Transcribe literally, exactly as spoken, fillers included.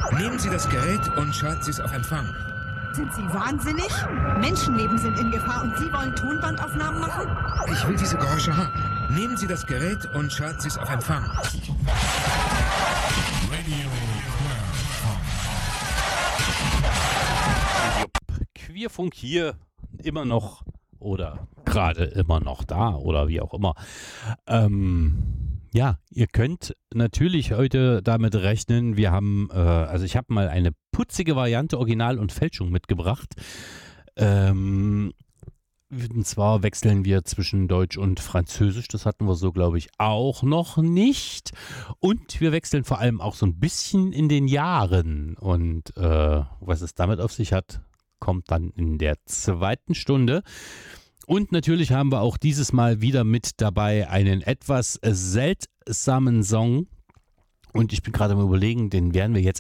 Nehmen Sie das Gerät und schalten Sie es auf Empfang. Sind Sie wahnsinnig? Menschenleben sind in Gefahr und Sie wollen Tonbandaufnahmen machen? Ich will diese Geräusche haben. Nehmen Sie das Gerät und schalten Sie es auf Empfang. Radio Queerfunk hier immer noch oder gerade immer noch da oder wie auch immer. Ähm, ja, ihr könnt natürlich heute damit rechnen, wir haben, äh, also ich habe mal eine putzige Variante Original und Fälschung mitgebracht. Ähm, und zwar wechseln wir zwischen Deutsch und Französisch, das hatten wir so, glaube ich, auch noch nicht. Und wir wechseln vor allem auch so ein bisschen in den Jahren. Und äh, was es damit auf sich hat, kommt dann in der zweiten Stunde. Und natürlich haben wir auch dieses Mal wieder mit dabei einen etwas seltsamen Song. Und ich bin gerade am Überlegen, den werden wir jetzt